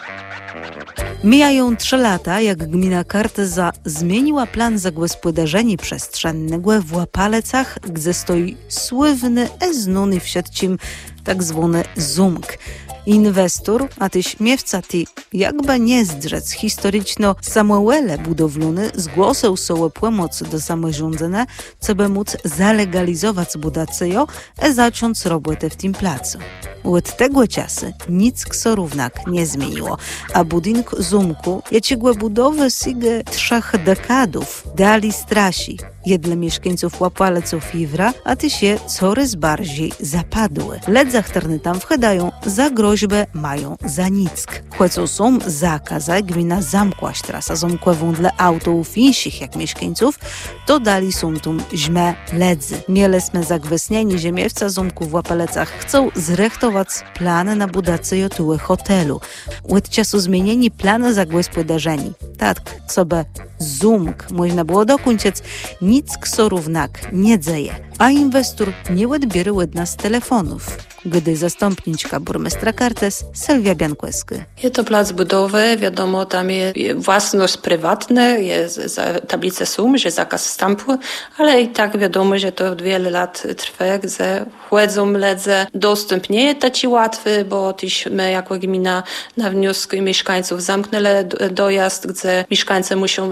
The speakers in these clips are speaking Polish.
Mijają 3 lata, jak gmina Kartyza zmieniła plan zagospodarzenia przestrzennego w Łapalecach, gdzie stoi słynny znany w sieci tak zwany ZUMK. Inwestor, a ty śmiewca ty, jakby nie zdrzec historyczno Samuele budowlany zgłosił sobie pomoc do samorządzenia, co by móc zalegalizować budację i zacząć robotę w tym placu. Od tego czasu nic ksorównak nie zmieniło, a budynek ZUMK-u jakiego budowy sigę 3 dekadów dali strasi. Jedle mieszkańców Łapaleców Iwra, a ty się coraz bardziej zapadły. Ledzach tam wchadają za groźbę mają za nick. Chociaż są zakazy, gmina zamkłaś trasa zamkłewą dla autoów inszych jak mieszkańców, to dali są tu źmę ledzy. Miele sme zagwesnieni ziemiewca ZUMK-u w Łapalecach chcą zrechtować plany na budację tyłu hotelu. Od czasu zmienieni plany zagospodarzeni. Tak, co by ZUMK można było dokończyć, nic ksorównak nie dzieje, a inwestor nie odbierze jedna z telefonów, gdy zastępniczka burmistra Kartes Sylwia Biankłeska. Jest to plac budowy, wiadomo, tam jest własność prywatna, jest tablice sum, że zakaz wstępu, ale i tak wiadomo, że to wiele lat trwa, gdzie chłedzą ledze. Dostęp nie jest taki łatwy, bo też my jako gmina na wniosek mieszkańców zamknęli dojazd, gdzie mieszkańcy muszą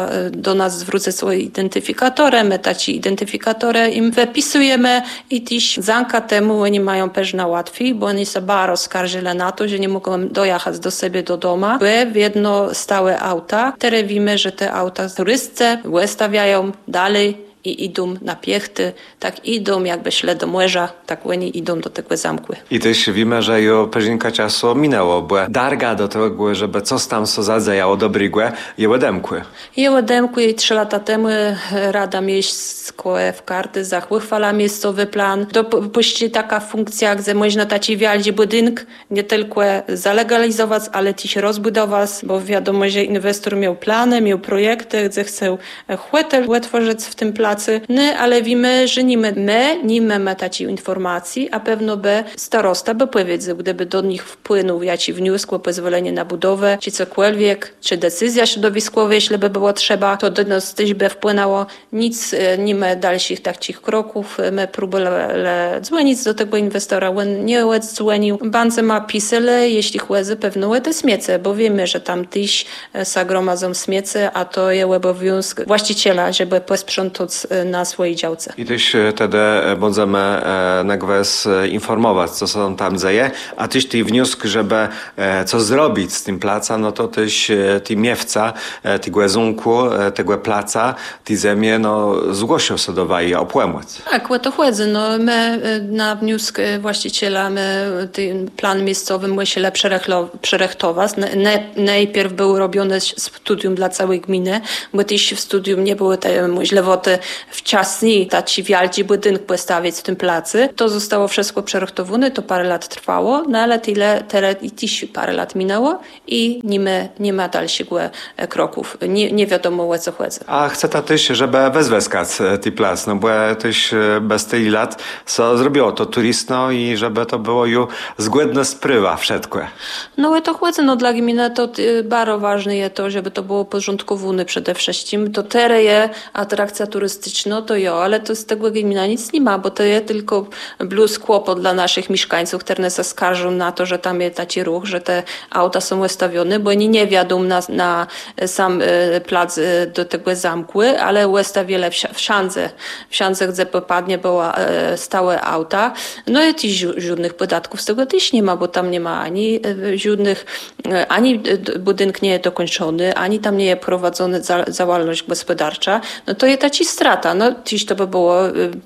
do nas zwrócić swoje identyfikatory, my takie identyfikatory im wypisujemy i też zanka temu oni mają pewnie łatwiej, bo oni się bardzo skarżyli na to, że nie mogą dojechać do siebie do domu, bo w jedno stałe auta. Teraz wiemy, że te auta turystce wystawiają dalej i idą na piechty, tak idą jakby szle do młeża, tak oni idą do tego zamku. I też wiemy, że jo pewnie czasu minęło, bo darga do tego, żeby coś tam so zadzajało dobrego, je odemkły. Je odemkły i 3 lata temu Rada Miejska w Kartyzach uchwala miejscowy plan. Dopuści taka funkcja, gdzie można taki wielki budynek nie tylko zalegalizować, ale też rozbudować, bo wiadomo, że inwestor miał plany, miał projekty, gdzie chce hotel utworzyć w tym placu. No, ale wiemy, że nie mamy takiej informacji, a pewno by starosta by powiedział, gdyby do nich wpłynął jakiś wniosek o pozwolenie na budowę, czy cokolwiek, czy decyzja środowiskowa, jeśli by było trzeba, to do nas też by wpłynęło. Nic nie ma dalszych takich kroków. My próbowali dzwonić do tego inwestora, on nie dzwonił. Bance ma pisali, jeśli chłodzi pewno te śmiece, bo wiemy, że tam też zagromadzą śmiece, a to jest obowiązek właściciela, żeby posprzątać na swojej działce. I też wtedy będziemy nagłos informować, co są tam dzieje, a też ten wniosek, żeby co zrobić z tym placa, no to też ty miewca, tego ZUMK-u, tego placa, ty ziemię, no zgłosił się do waj opłemać. Tak, to chodzi. No, my na wniosek właściciela, my ten plan miejscowy musimy przerechtować. Najpierw było robione studium dla całej gminy, bo też w studium nie było możliwości wczesniej taki wielki budynek postawić w tym placu. To zostało wszystko przerechtowane, to parę lat trwało, no ale teraz i też parę lat minęło i nie ma dalszych kroków. Nie wiadomo, o co chodzi. A chcę też, żeby wezweskać ten plac, no bo też bez tylu lat zrobiło to turystno i żeby to było już zgodne z prywa wszystko. No i to chodzi, no dla gminy to bardzo ważne jest to, żeby to było porządkowane przede wszystkim. To teraz jest atrakcja turystyczna, to jo, ale to z tego gmina nic nie ma, bo to jest tylko kłopot dla naszych mieszkańców, które się skarżą na to, że tam jest taki ruch, że te auta są ustawione, bo oni nie wiadą na sam plac do tego zamku, ale ustawili w szance, gdzie popadnie była stałe auta. No i też żadnych podatków z tego też nie ma, bo tam nie ma ani żadnych, ani budynek nie jest dokończony, ani tam nie jest prowadzona działalność gospodarcza. No to jest taka strata. No dziś to by było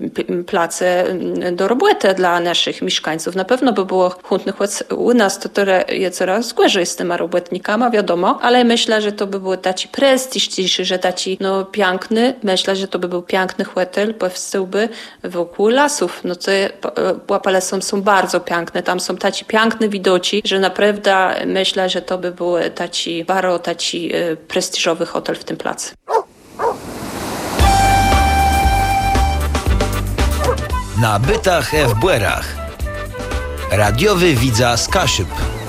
place do roboty dla naszych mieszkańców. Na pewno by było chętnych u nas, to jest coraz gorzej z tymi robotnikami, wiadomo, ale myślę, że to by był taki prestiż, że taki piękny, myślę, że to by był piękny hotel, powstałby wokół lasów. No to Łapalece są bardzo piękne, tam są takie piękne widoki, że naprawdę myślę, że to by był taki bardzo prestiżowy hotel w tym placu. Na bytach w Błerach. Radiowy widza z Kaszyb.